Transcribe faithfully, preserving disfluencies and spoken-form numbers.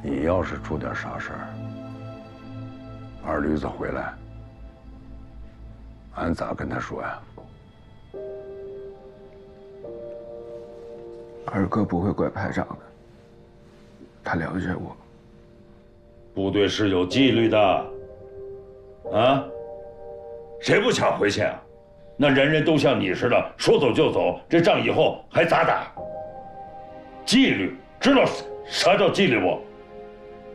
你要是出点啥事儿，二驴子回来，俺咋跟他说呀？ 二哥不会怪排长的，他了解我。 部队是有纪律的，啊，谁不想回去啊？那人人都像你似的，说走就走，这仗以后还咋打？纪律，知道啥叫纪律不？